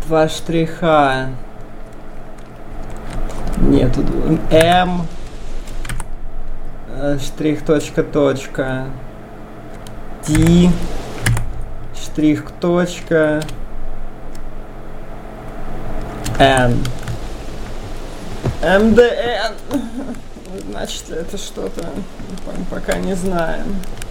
Два штриха. Нету. М. Штрих, точка, точка. Д. Штрих, точка. Н. МДН. Значит, это что-то, пока не знаем.